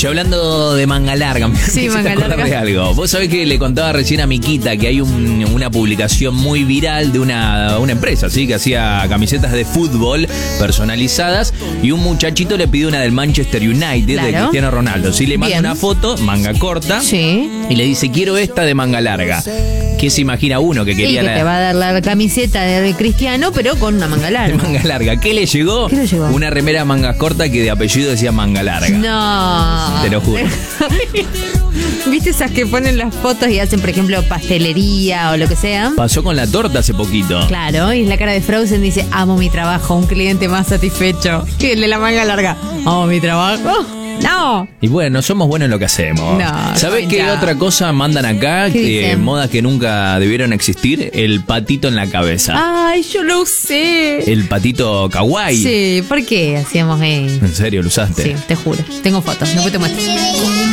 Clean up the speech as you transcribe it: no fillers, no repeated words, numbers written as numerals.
Che, hablando de manga larga, Sí, manga larga. De algo. Vos sabés que le contaba recién a Miquita que hay una publicación muy viral de una empresa, ¿sí? Que hacía camisetas de fútbol personalizadas y un muchachito le pidió una del Manchester United, de Cristiano Ronaldo. Sí, le manda Bien. una foto, manga corta, Sí. y le dice, quiero esta de manga larga. ¿Qué se imagina uno que Y quería que te va a dar la camiseta de Cristiano, pero con una manga de larga. manga larga? ¿Qué le llegó? ¿Qué le llegó? Una remera manga corta que de apellido decía manga larga. No. Te lo juro. ¿Viste esas que ponen las fotos y hacen, por ejemplo, pastelería o lo que sea? Pasó con la torta hace poquito. Claro, y la cara de Frozen dice, amo mi trabajo, un cliente más satisfecho que el de la manga larga. Amo mi trabajo. No. Y bueno, somos buenos en lo que hacemos. No, ¿Sabés qué ya. otra cosa mandan acá? ¿Qué dicen? Modas que nunca debieron existir. El patito en la cabeza. Ay, yo lo usé. El patito kawaii. Sí, ¿por qué hacíamos ¿En serio lo usaste? Sí, te juro. Tengo fotos, después te muestro.